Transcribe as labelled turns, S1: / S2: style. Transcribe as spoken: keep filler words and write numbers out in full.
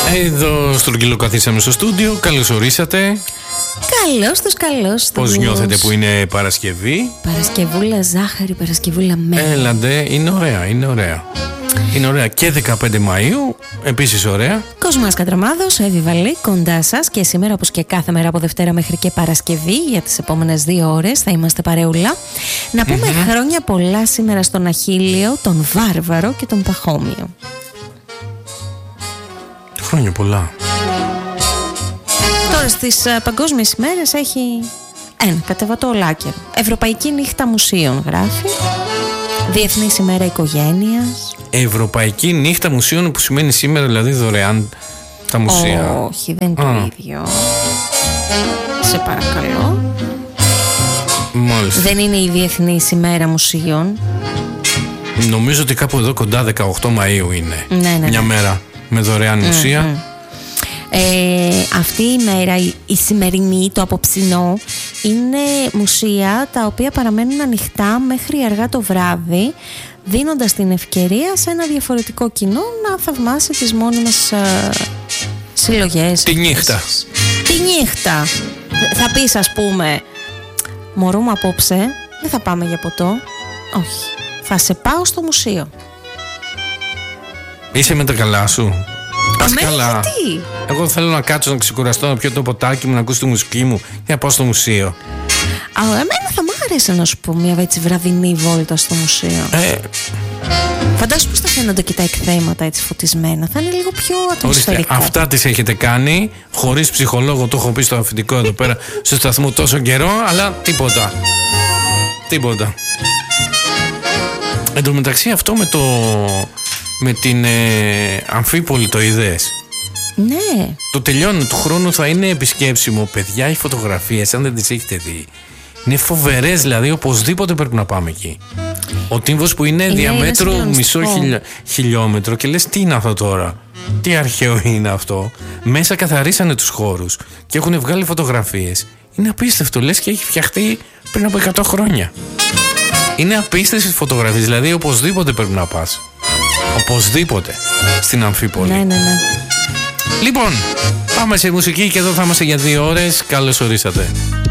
S1: Εδώ στρογγυλοκαθίσαμε στο στούντιο. Καλώς ορίσατε.
S2: Καλώς τους, καλώς τους.
S1: Πώς νιώθετε που είναι Παρασκευή?
S2: Παρασκευούλα ζάχαρη, Παρασκευούλα μέλι.
S1: Έλαντε, είναι ωραία, είναι ωραία. Είναι ωραία και δεκαπέντε Μαΐου, επίσης ωραία.
S2: Κοσμάς Κατραμάδος, Εύη Βαλή, κοντά σας και σήμερα όπως και κάθε μέρα από Δευτέρα μέχρι και Παρασκευή για τις επόμενες δύο ώρες θα είμαστε παρεούλα. Να πούμε mm-hmm. χρόνια πολλά σήμερα στον Αχίλιο, τον Βάρβαρο και τον Παχώμιο.
S1: Χρόνια πολλά.
S2: Τώρα στις uh, παγκόσμιες ημέρες έχει ένα κατεβατό ολάκερο. Ευρωπαϊκή νύχτα μουσείων γράφει. Διεθνής ημέρα οικογένειας.
S1: Ευρωπαϊκή νύχτα μουσείων, που σημαίνει σήμερα δηλαδή δωρεάν τα μουσεία.
S2: Όχι, δεν είναι το ίδιο. Σε παρακαλώ.
S1: Μάλιστα.
S2: Δεν είναι η Διεθνής ημέρα μουσείων.
S1: Νομίζω ότι κάπου εδώ κοντά δεκαοκτώ Μαΐου είναι.
S2: Ναι, ναι, ναι.
S1: Μια μέρα με δωρεάν μουσεία.
S2: Mm-hmm. Ε, αυτή η μέρα, η, η σημερινή, το απόψινό, είναι μουσεία τα οποία παραμένουν ανοιχτά μέχρι αργά το βράδυ, δίνοντας την ευκαιρία σε ένα διαφορετικό κοινό να θαυμάσει τις μόνιμες ε, συλλογές.
S1: Τη νύχτα.
S2: Τη νύχτα. Θα πεις, ας πούμε, μωρό μου, απόψε δεν θα πάμε για ποτό. Όχι, θα σε πάω στο μουσείο.
S1: Είσαι με τα καλά σου? Πας καλά.
S2: Γιατί?
S1: Εγώ θέλω να κάτσω, να ξεκουραστώ, να πιω το ποτάκι μου, να ακούσω τη μουσική μου και να πάω στο μουσείο.
S2: Α, εμένα θα μ' άρεσε να σου πω μια έτσι βραδινή βόλτα στο μουσείο.
S1: Ε...
S2: Φαντάσου πως θα φαίνονται και τα εκθέματα έτσι φωτισμένα. Θα είναι λίγο πιο ατμοσφαιρικά.
S1: Αυτά τις έχετε κάνει χωρίς ψυχολόγο. Το έχω πει στο αφεντικό εδώ πέρα στο σταθμό τόσο καιρό, αλλά τίποτα. Τίποτα. Εν τω μεταξύ αυτό με το... με την ε, Αμφίπολη το είδες?
S2: Ναι.
S1: Το τελειώνω του χρόνου, θα είναι επισκέψιμο. Παιδιά, οι φωτογραφίες, αν δεν τις έχετε δει, είναι φοβερές, δηλαδή οπωσδήποτε πρέπει να πάμε εκεί. Ο τύμβος που είναι, είναι διαμέτρο μισό χιλι... χιλιόμετρο και λες τι είναι αυτό τώρα, τι αρχαίο είναι αυτό. Μέσα καθαρίσανε τους χώρους και έχουν βγάλει φωτογραφίες. Είναι απίστευτο, λες και έχει φτιαχτεί πριν από εκατό χρόνια. Είναι απίστευτες φωτογραφίες, δηλαδή οπωσδήποτε πρέπει να πας. Οπωσδήποτε στην Αμφίπολη.
S2: Ναι, ναι, ναι.
S1: Λοιπόν, πάμε σε μουσική και εδώ θα είμαστε για δύο ώρες. Καλώς ορίσατε.